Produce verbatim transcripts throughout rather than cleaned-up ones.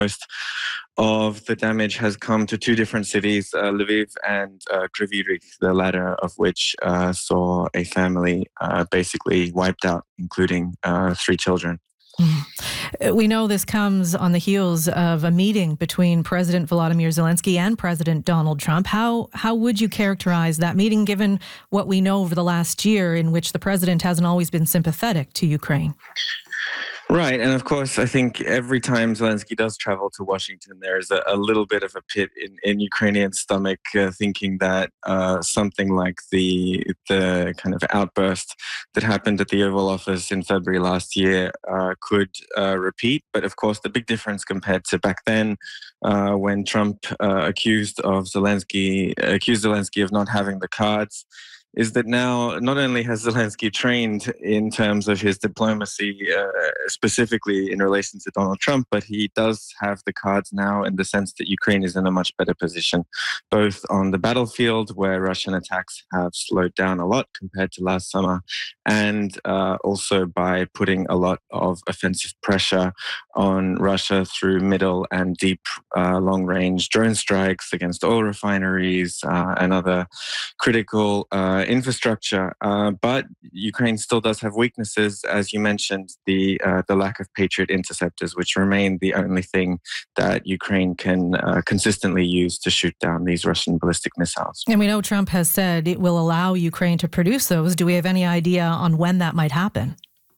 Most of the damage has come to two different cities, uh, Lviv and uh, Kryvyi Rih, the latter of which uh, saw a family uh, basically wiped out, including uh, three children. We know this comes on the heels of a meeting between President Volodymyr Zelensky and President Donald Trump. How how would you characterize that meeting, given what we know over the last year, in which the president hasn't always been sympathetic to Ukraine? Right. And of course, I think every time Zelensky does travel to Washington, there's a, a little bit of a pit in, in Ukrainian stomach, uh, thinking that uh, something like the the kind of outburst that happened at the Oval Office in February last year uh, could uh, repeat. But of course, the big difference compared to back then, uh, when Trump uh, accused of Zelensky, accused Zelensky of not having the cards, is that now not only has Zelensky trained in terms of his diplomacy, uh, specifically in relation to Donald Trump, but he does have the cards now in the sense that Ukraine is in a much better position, both on the battlefield, where Russian attacks have slowed down a lot compared to last summer, and uh, also by putting a lot of offensive pressure on Russia through middle and deep uh, long-range drone strikes against oil refineries uh, and other critical uh, infrastructure, uh, but Ukraine still does have weaknesses, as you mentioned, the uh, the lack of Patriot interceptors, which remain the only thing that Ukraine can uh, consistently use to shoot down these Russian ballistic missiles. And we know Trump has said it will allow Ukraine to produce those. Do we have any idea on when that might happen?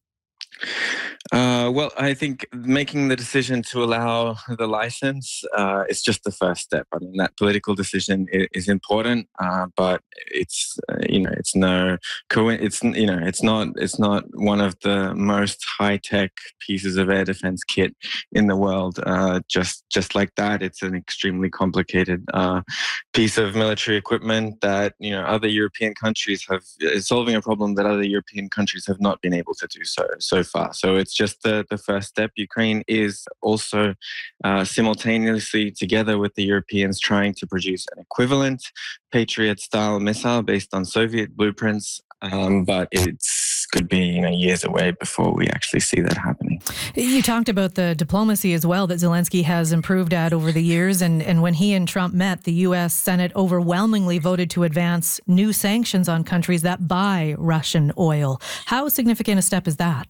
Uh, well, I think making the decision to allow the license uh, is just the first step. I mean, that political decision is, is important, uh, but it's uh, you know it's no co- it's you know it's not it's not one of the most high tech pieces of air defense kit in the world. Uh, just just like that, it's an extremely complicated uh, piece of military equipment that you know other European countries have is solving a problem that other European countries have not been able to do so so far. So it's just the, the first step. Ukraine is also uh, simultaneously, together with the Europeans, trying to produce an equivalent Patriot-style missile based on Soviet blueprints, um, but it's could be you know years away before we actually see that happening. You talked about the diplomacy as well that Zelensky has improved at over the years, and, and when he and Trump met, the U S Senate overwhelmingly voted to advance new sanctions on countries that buy Russian oil. How significant a step is that?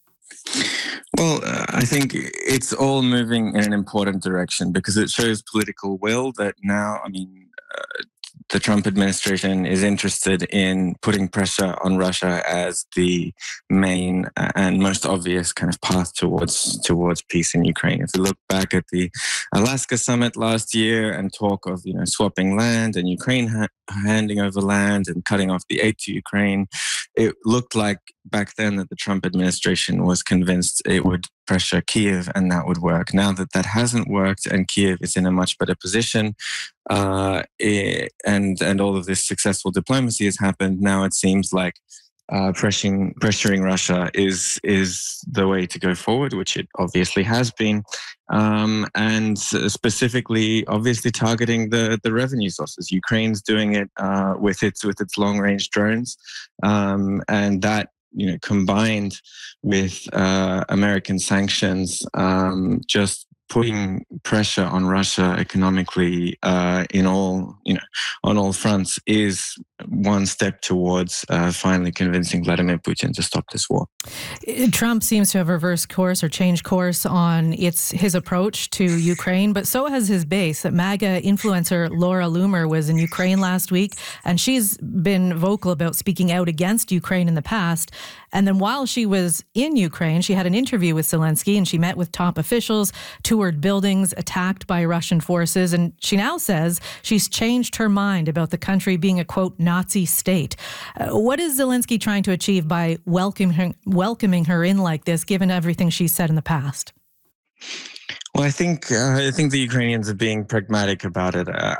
Well, uh, I think it's all moving in an important direction because it shows political will that now, I mean, uh, the Trump administration is interested in putting pressure on Russia as the main and most obvious kind of path towards towards peace in Ukraine. If we look back at the Alaska summit last year and talk of you know swapping land and Ukraine ha- handing over land and cutting off the aid to Ukraine, it looked like back then that the Trump administration was convinced it would pressure Kiev and that would work. Now that that hasn't worked and Kiev is in a much better position, uh, it, and and all of this successful diplomacy has happened, now it seems like uh, pressuring pressuring Russia is is the way to go forward, which it obviously has been, um, and specifically, obviously targeting the the revenue sources. Ukraine's doing it uh, with its with its long range drones, um, and that. You know, combined with uh, American sanctions, um, just putting pressure on Russia economically uh, in all, you know, on all fronts is one step towards uh, finally convincing Vladimir Putin to stop this war. Trump seems to have reversed course or changed course on its his approach to Ukraine, but so has his base. MAGA influencer Laura Loomer was in Ukraine last week, and she's been vocal about speaking out against Ukraine in the past. And then while she was in Ukraine, she had an interview with Zelensky, and she met with top officials, toured buildings attacked by Russian forces, and she now says she's changed her mind about the country being a, quote, Nazi state. Uh, what is Zelensky trying to achieve by welcoming her, welcoming her in like this, given everything she's said in the past? Well, I think uh, I think the Ukrainians are being pragmatic about it. Uh,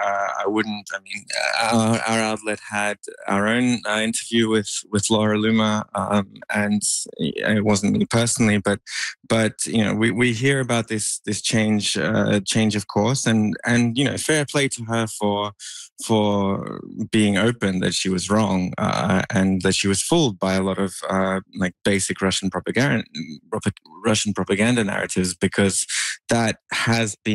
I wouldn't. I mean, our, our outlet had our own uh, interview with with Laura Loomer, um, and it wasn't me personally, but but you know, we, we hear about this this change uh, change of course, and and you know, fair play to her for for being open that she was wrong uh, and that she was fooled by a lot of uh, like basic Russian propaganda Russian propaganda narratives, because that has been